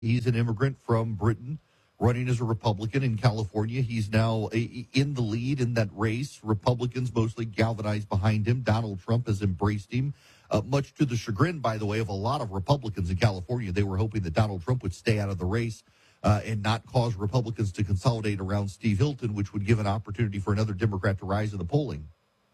He's an immigrant from Britain running as a Republican in California. He's now in the lead in that race. Republicans mostly galvanized behind him. Donald Trump has embraced him, much to the chagrin, by the way, of a lot of Republicans in California. They were hoping that Donald Trump would stay out of the race and not cause Republicans to consolidate around Steve Hilton, which would give an opportunity for another Democrat to rise in the polling.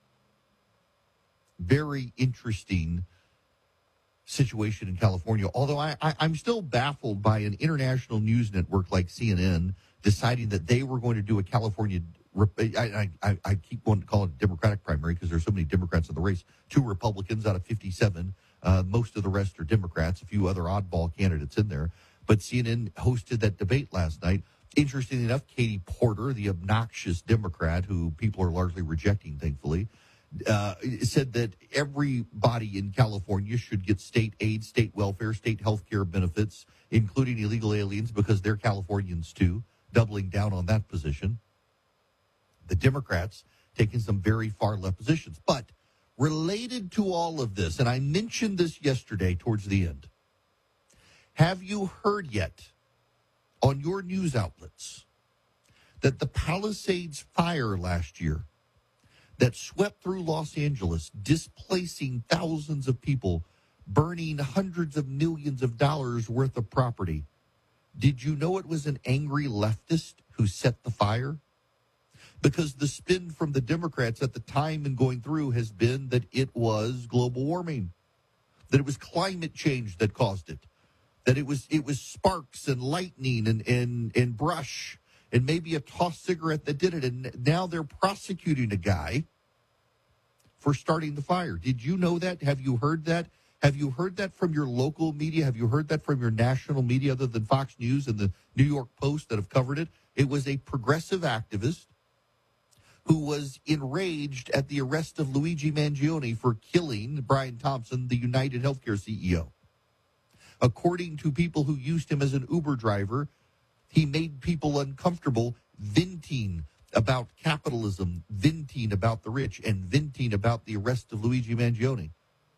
Very interesting situation in California, although I'm still baffled by an international news network like CNN deciding that they were going to do a California, I keep wanting to call it a Democratic primary because there's so many Democrats in the race, 2 Republicans out of 57, most of the rest are Democrats, a few other oddball candidates in there, but CNN hosted that debate last night. Interestingly enough, Katie Porter, the obnoxious Democrat who people are largely rejecting, thankfully, said that everybody in California should get state aid, state welfare, state health care benefits, including illegal aliens, because they're Californians too, doubling down on that position. The Democrats taking some very far left positions. But related to all of this, and I mentioned this yesterday towards the end, have you heard yet on your news outlets that the Palisades fire last year that swept through Los Angeles, displacing thousands of people, burning hundreds of millions of dollars worth of property? Did you know it was an angry leftist who set the fire? Because the spin from the Democrats at the time and going through has been that it was global warming, that it was climate change that caused it, that it was sparks and lightning and brush and maybe a tossed cigarette that did it. And now they're prosecuting a guy for starting the fire. Did you know that? Have you heard that? Have you heard that from your local media? Have you heard that from your national media other than Fox News and the New York Post that have covered it? It was a progressive activist who was enraged at the arrest of Luigi Mangione for killing Brian Thompson, the United Healthcare CEO. According to people who used him as an Uber driver, he made people uncomfortable, venting about capitalism, venting about the rich, and venting about the arrest of Luigi Mangione.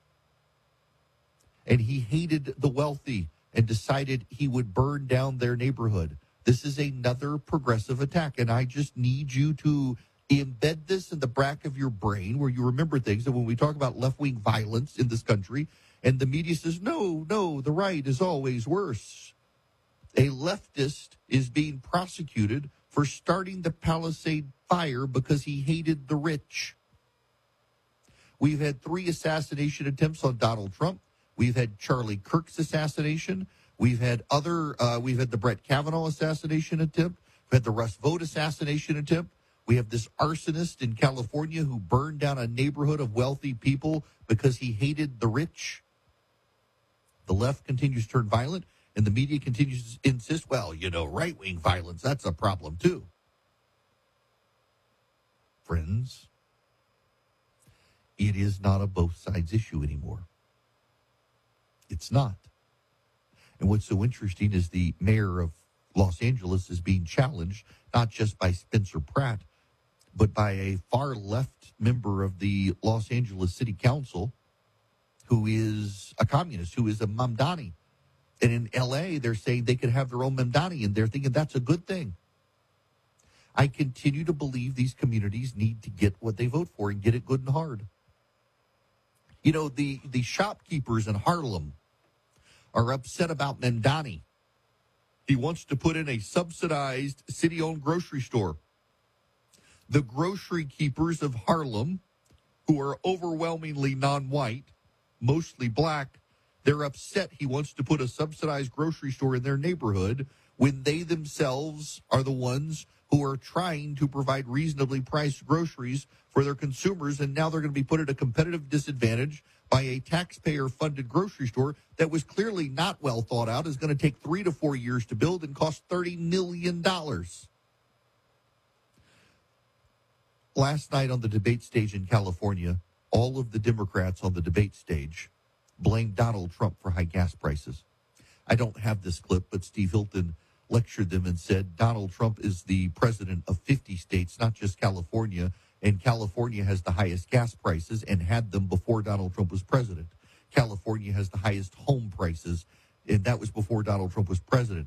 And he hated the wealthy and decided he would burn down their neighborhood. This is another progressive attack, and I just need you to embed this in the back of your brain where you remember things. And when we talk about left-wing violence in this country, and the media says, no, the right is always worse. A leftist is being prosecuted for starting the Palisade fire because he hated the rich. We've had 3 assassination attempts on Donald Trump. We've had Charlie Kirk's assassination. We've had the Brett Kavanaugh assassination attempt. We've had the Russ Vought assassination attempt. We have this arsonist in California who burned down a neighborhood of wealthy people because he hated the rich. The left continues to turn violent. And the media continues to insist, well, right-wing violence, that's a problem too. Friends, it is not a both sides issue anymore. It's not. And what's so interesting is the mayor of Los Angeles is being challenged, not just by Spencer Pratt, but by a far left member of the Los Angeles City Council who is a communist, who is a Mamdani. And in L.A., they're saying they could have their own Mamdani, and they're thinking that's a good thing. I continue to believe these communities need to get what they vote for and get it good and hard. The shopkeepers in Harlem are upset about Mamdani. He wants to put in a subsidized city-owned grocery store. The grocery keepers of Harlem, who are overwhelmingly non-white, mostly black, they're upset he wants to put a subsidized grocery store in their neighborhood when they themselves are the ones who are trying to provide reasonably priced groceries for their consumers, and now they're going to be put at a competitive disadvantage by a taxpayer-funded grocery store that was clearly not well thought out, is going to take 3 to 4 years to build and cost $30 million. Last night on the debate stage in California, all of the Democrats on the debate stage blamed Donald Trump for high gas prices. I don't have this clip, but Steve Hilton lectured them and said Donald Trump is the president of 50 states, not just California, and California has the highest gas prices and had them before Donald Trump was president. California has the highest home prices And that was before Donald Trump was president.